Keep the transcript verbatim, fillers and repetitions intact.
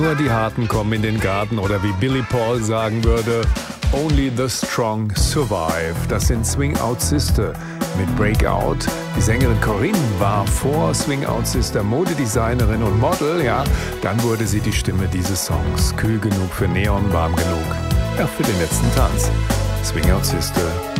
Nur die Harten kommen in den Garten oder wie Billy Paul sagen würde, Only the Strong Survive. Das sind Swing Out Sister mit Breakout. Die Sängerin Corinne war vor Swing Out Sister Modedesignerin und Model, ja. Dann wurde sie die Stimme dieses Songs. Kühl genug für Neon, warm genug, ja, für den letzten Tanz. Swing Out Sister